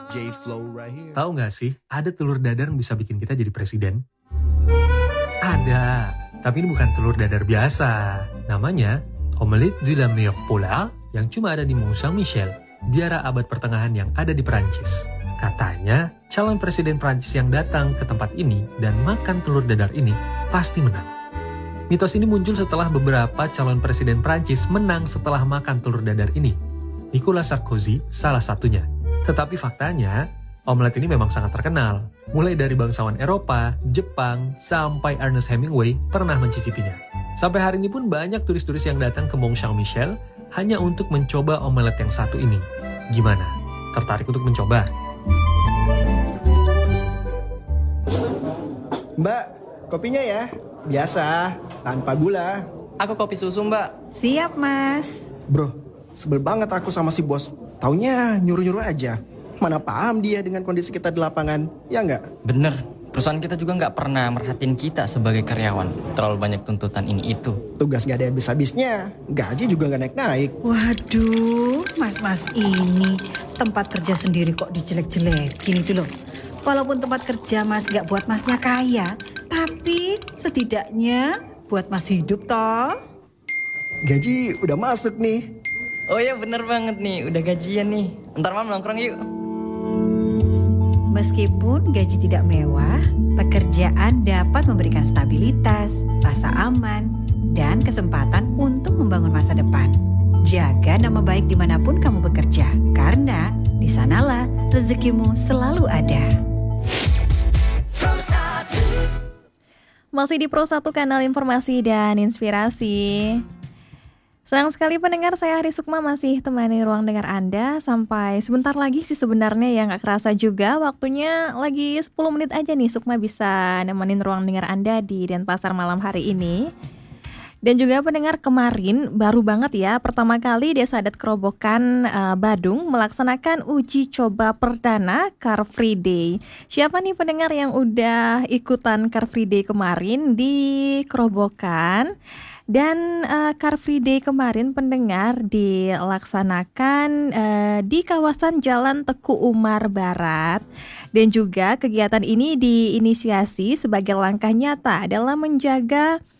Tahu nggak sih, ada telur dadar yang bisa bikin kita jadi presiden? Ada, tapi ini bukan telur dadar biasa. Namanya omelette de la meilleure pola yang cuma ada di Mont Saint-Michel, biara abad pertengahan yang ada di Perancis. Katanya, calon presiden Perancis yang datang ke tempat ini dan makan telur dadar ini pasti menang. Mitos ini muncul setelah beberapa calon presiden Perancis menang setelah makan telur dadar ini. Nicolas Sarkozy salah satunya. Tetapi faktanya, omelet ini memang sangat terkenal. Mulai dari bangsawan Eropa, Jepang, sampai Ernest Hemingway pernah mencicipinya. Sampai hari ini pun banyak turis-turis yang datang ke Mont Saint-Michel hanya untuk mencoba omelet yang satu ini. Gimana? Tertarik untuk mencoba? Mbak, kopinya ya? Biasa, tanpa gula. Aku kopi susu, Mbak. Siap, Mas. Bro, sebel banget aku sama si bos. Taunya nyuruh-nyuruh aja. Mana paham dia dengan kondisi kita di lapangan, ya nggak? Bener, perusahaan kita juga nggak pernah merhatiin kita sebagai karyawan. Terlalu banyak tuntutan ini itu. Tugas nggak ada habis-habisnya, gaji juga nggak naik-naik. Waduh, mas-mas ini tempat kerja sendiri kok dijelek-jelekin itu loh. Walaupun tempat kerja mas nggak buat masnya kaya, tapi setidaknya buat mas hidup toh. Gaji udah masuk nih. Oh ya bener banget nih, udah gajian nih. Ntar malam nongkrong yuk. Meskipun gaji tidak mewah, pekerjaan dapat memberikan stabilitas, rasa aman, dan kesempatan untuk membangun masa depan. Jaga nama baik dimanapun kamu bekerja, karena di sanalah rezekimu selalu ada. Masih di Pro 1 kanal informasi dan inspirasi. Sayang sekali pendengar, saya Hari Sukma masih temani ruang dengar Anda sampai sebentar lagi sih sebenarnya, yang gak kerasa juga. Waktunya lagi 10 menit aja nih Sukma bisa nemenin ruang dengar Anda di Denpasar malam hari ini. Dan juga pendengar, kemarin baru banget ya, pertama kali Desa Adat Kerobokan Badung melaksanakan uji coba perdana Car Free Day. Siapa nih pendengar yang udah ikutan Car Free Day kemarin di Kerobokan? Dan Car Free Day kemarin pendengar dilaksanakan di kawasan Jalan Teku Umar Barat. Dan juga kegiatan ini diinisiasi sebagai langkah nyata dalam menjaga